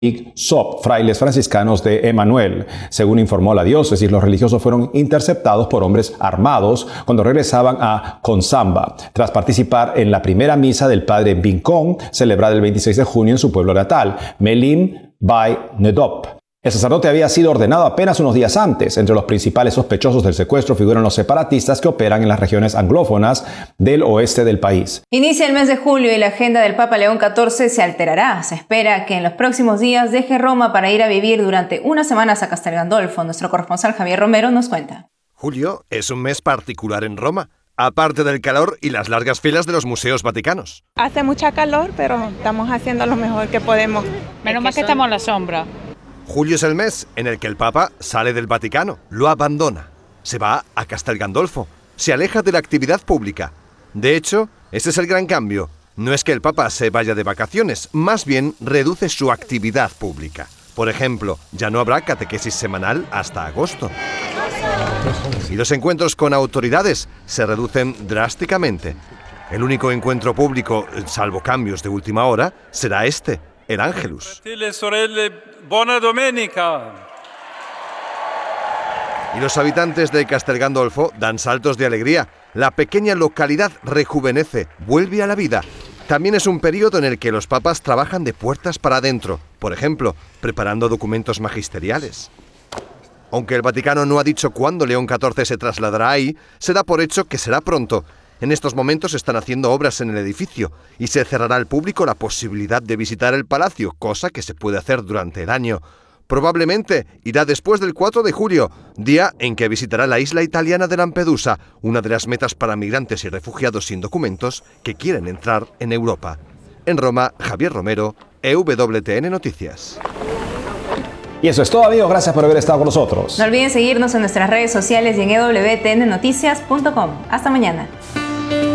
Sop, frailes franciscanos de Emanuel. Según informó la diócesis, los religiosos fueron interceptados por hombres armados cuando regresaban a Consamba, tras participar en la primera misa del padre Bincón, celebrada el 26 de junio en su pueblo natal, Melim Bay Nedop. El sacerdote había sido ordenado apenas unos días antes. Entre los principales sospechosos del secuestro figuran los separatistas que operan en las regiones anglófonas del oeste del país. Inicia el mes de julio y la agenda del Papa León XIV se alterará. Se espera que en los próximos días deje Roma para ir a vivir durante unas semanas a Castel Gandolfo. Nuestro corresponsal Javier Romero nos cuenta. Julio es un mes particular en Roma, aparte del calor y las largas filas de los museos vaticanos. Hace mucha calor, pero estamos haciendo lo mejor que podemos. Menos mal que estamos en la sombra. Julio es el mes en el que el Papa sale del Vaticano, lo abandona, se va a Castel Gandolfo, se aleja de la actividad pública. De hecho, ese es el gran cambio. No es que el Papa se vaya de vacaciones, más bien reduce su actividad pública. Por ejemplo, ya no habrá catequesis semanal hasta agosto. Y los encuentros con autoridades se reducen drásticamente. El único encuentro público, salvo cambios de última hora, será este, el Ángelus. Buona domenica. Y los habitantes de Castel Gandolfo dan saltos de alegría. La pequeña localidad rejuvenece, vuelve a la vida. También es un periodo en el que los papas trabajan de puertas para adentro, por ejemplo, preparando documentos magisteriales. Aunque el Vaticano no ha dicho cuándo León XIV se trasladará ahí, se da por hecho que será pronto. En estos momentos están haciendo obras en el edificio y se cerrará al público la posibilidad de visitar el palacio, cosa que se puede hacer durante el año. Probablemente irá después del 4 de julio, día en que visitará la isla italiana de Lampedusa, una de las metas para migrantes y refugiados sin documentos que quieren entrar en Europa. En Roma, Javier Romero, EWTN Noticias. Y eso es todo, amigos. Gracias por haber estado con nosotros. No olviden seguirnos en nuestras redes sociales y en ewtnnoticias.com. Hasta mañana.